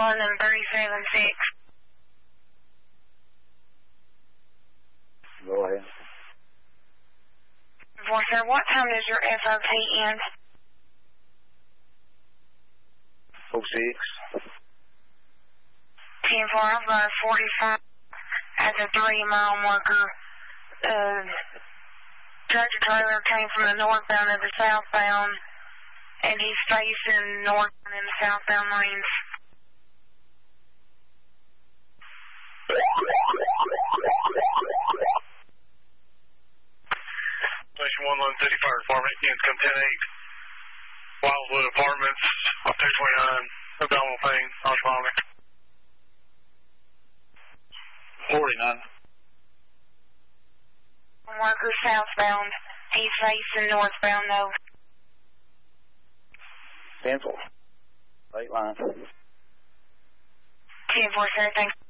London 376. Go ahead. Voice, sir, what time does your SOP end? 06. 10-4, I've got a 45 as a 3-mile marker. Tractor trailer came from the northbound to the southbound, and he's facing northbound in the southbound lanes. Station 111 Fire Department, Income 10-8. Wildwood Apartments, off 229, abdominal pain, autonomic. 49. Worker southbound. He's facing northbound though. 10-4. Late line. 10-4, sir, thanks.